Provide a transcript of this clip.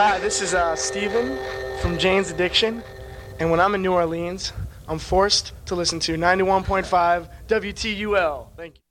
Hi, this is Steven from Jane's Addiction, and when I'm in New Orleans, I'm forced to listen to 91.5 WTUL. Thank you.